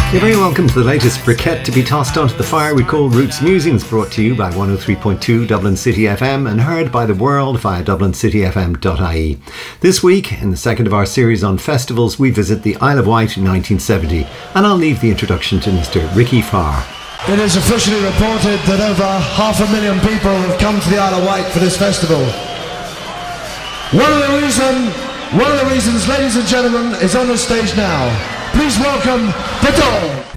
You're very welcome to the latest briquette to be tossed onto the fire we call Roots Musings, brought to you by 103.2 Dublin City FM and heard by the world via dublincityfm.ie. This week, in the second of our series on festivals, we visit the Isle of Wight in 1970, and I'll leave the introduction to Mr. Ricky Farr. It is officially reported that over 500,000 people have come to the Isle of Wight for this festival. One of the reasons, ladies and gentlemen, is on the stage now. Please welcome The Doors.